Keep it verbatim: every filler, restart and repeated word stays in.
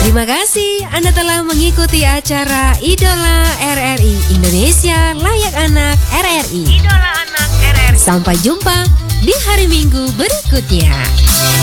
Terima kasih Anda telah mengikuti acara Idola R R I Indonesia Layak Anak R R I. Idola Anak R R I. Sampai jumpa di hari Minggu berikutnya.